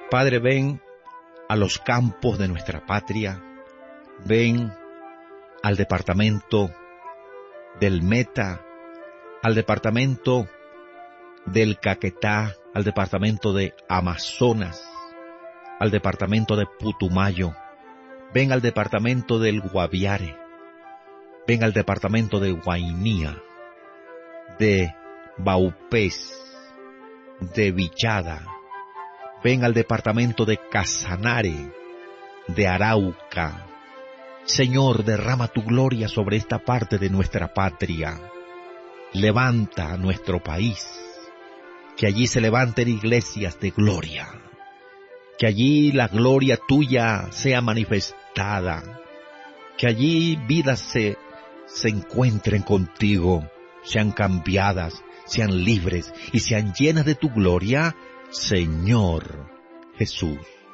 Padre, ven a los campos de nuestra patria, ven al departamento del Meta, al departamento del Caquetá, al departamento de Amazonas, al departamento de Putumayo, ven al departamento del Guaviare, ven al departamento de Guainía, de Baupés, de Vichada, ven al departamento de Casanare, de Arauca. Señor, derrama tu gloria sobre esta parte de nuestra patria. Levanta a nuestro país, que allí se levanten iglesias de gloria, que allí la gloria tuya sea manifestada, que allí vidas se encuentren contigo, sean cambiadas, sean libres y sean llenas de tu gloria, Señor Jesús.